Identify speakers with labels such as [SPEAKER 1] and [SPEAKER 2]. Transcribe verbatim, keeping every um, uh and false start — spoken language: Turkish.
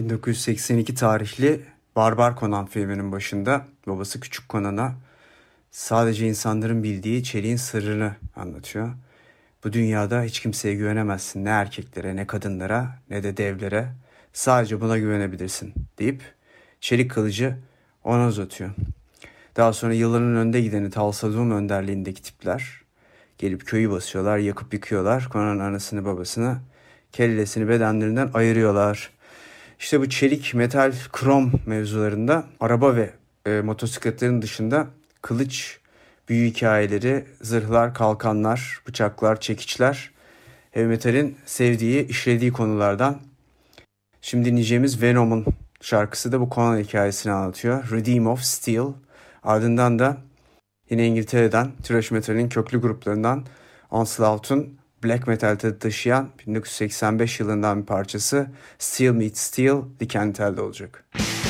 [SPEAKER 1] bin dokuz yüz seksen iki tarihli Barbar Conan filminin başında babası Küçük Conan'a sadece insanların bildiği çeliğin sırrını anlatıyor. Bu dünyada hiç kimseye güvenemezsin, ne erkeklere, ne kadınlara, ne de devlere. Sadece buna güvenebilirsin deyip çelik kılıcı ona uzatıyor. Daha sonra yılların önde gideni Talsadum önderliğindeki tipler gelip köyü basıyorlar, yakıp yıkıyorlar. Conan'ın anasını babasını, kellesini bedenlerinden ayırıyorlar. İşte bu çelik, metal, krom mevzularında araba ve e, motosikletlerin dışında kılıç, büyü hikayeleri, zırhlar, kalkanlar, bıçaklar, çekiçler heavy metalin sevdiği, işlediği konulardan. Şimdi dinleyeceğimiz Venom'un şarkısı da bu Conan hikayesini anlatıyor. Redeem of Steel. Ardından da yine İngiltere'den thrash metalin köklü gruplarından Onslaught'un black metal tadı taşıyan bin dokuz yüz seksen beş yılından bir parçası Steel Meets Steel Dikenli Tel'de olacak.